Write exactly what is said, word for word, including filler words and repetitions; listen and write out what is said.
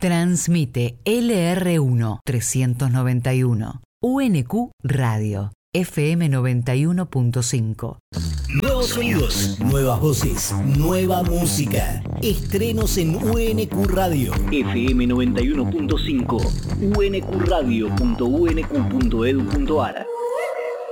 Transmite L R uno trescientos noventa y uno. U N Q Radio. F M noventa y uno punto cinco. Nuevos sonidos, nuevas voces, nueva música. Estrenos en U N Q Radio. F M noventa y uno punto cinco. U N Q radio punto u n q punto e d u punto a r.